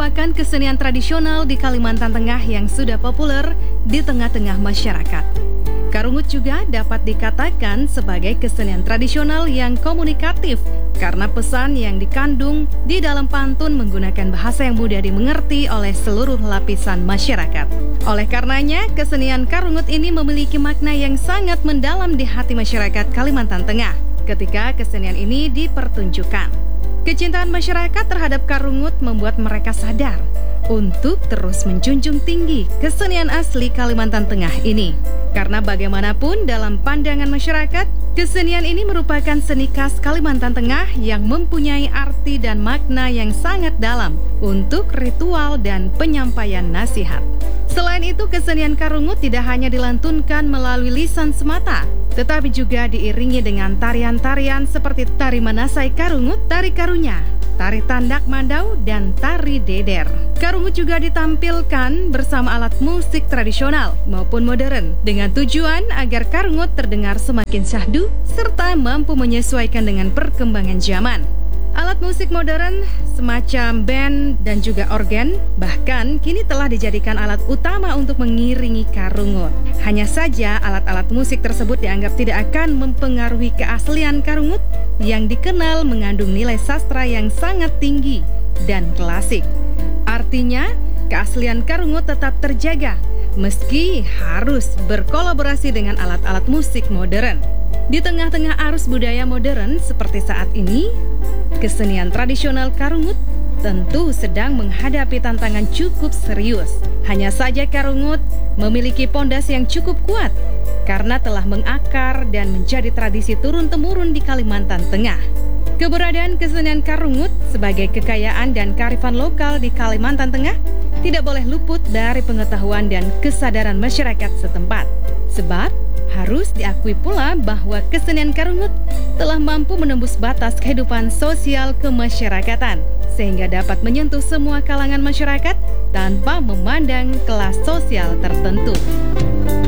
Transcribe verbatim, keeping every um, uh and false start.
merupakan kesenian tradisional di Kalimantan Tengah yang sudah populer di tengah-tengah masyarakat. Karungut juga dapat dikatakan sebagai kesenian tradisional yang komunikatif karena pesan yang dikandung di dalam pantun menggunakan bahasa yang mudah dimengerti oleh seluruh lapisan masyarakat. Oleh karenanya, kesenian karungut ini memiliki makna yang sangat mendalam di hati masyarakat Kalimantan Tengah ketika kesenian ini dipertunjukkan. Kecintaan masyarakat terhadap karungut membuat mereka sadar untuk terus menjunjung tinggi kesenian asli Kalimantan Tengah ini. Karena bagaimanapun dalam pandangan masyarakat, kesenian ini merupakan seni khas Kalimantan Tengah yang mempunyai arti dan makna yang sangat dalam untuk ritual dan penyampaian nasihat. Selain itu, kesenian karungut tidak hanya dilantunkan melalui lisan semata, tetapi juga diiringi dengan tarian-tarian seperti tari Manasai Karungut, tari Karunya, tari Tandak Mandau, dan tari Deder. Karungut juga ditampilkan bersama alat musik tradisional maupun modern dengan tujuan agar karungut terdengar semakin syahdu serta mampu menyesuaikan dengan perkembangan zaman. Alat musik modern semacam band dan juga organ bahkan kini telah dijadikan alat utama untuk mengiringi karungut. Hanya saja alat-alat musik tersebut dianggap tidak akan mempengaruhi keaslian karungut yang dikenal mengandung nilai sastra yang sangat tinggi dan klasik. Artinya, keaslian karungut tetap terjaga meski harus berkolaborasi dengan alat-alat musik modern. Di tengah-tengah arus budaya modern seperti saat ini, kesenian tradisional karungut tentu sedang menghadapi tantangan cukup serius. Hanya saja karungut memiliki pondasi yang cukup kuat karena telah mengakar dan menjadi tradisi turun-temurun di Kalimantan Tengah. Keberadaan kesenian karungut sebagai kekayaan dan kearifan lokal di Kalimantan Tengah tidak boleh luput dari pengetahuan dan kesadaran masyarakat setempat. Sebab harus diakui pula bahwa kesenian karungut telah mampu menembus batas kehidupan sosial kemasyarakatan sehingga dapat menyentuh semua kalangan masyarakat tanpa memandang kelas sosial tertentu.